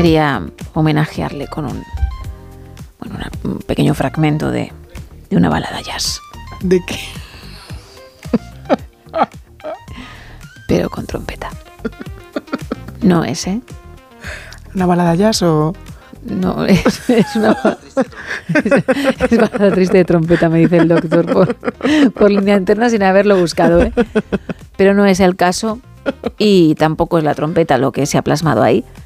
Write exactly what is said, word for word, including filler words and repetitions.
quería homenajearle con un, bueno, una, un pequeño fragmento de, de una balada jazz. ¿De qué? Pero con trompeta. No es, ¿eh? ¿Una balada jazz o...? No, es, es una es, es balada triste de trompeta, me dice el doctor por, por línea interna sin haberlo buscado, ¿eh? Pero no es el caso y tampoco es la trompeta lo que se ha plasmado ahí,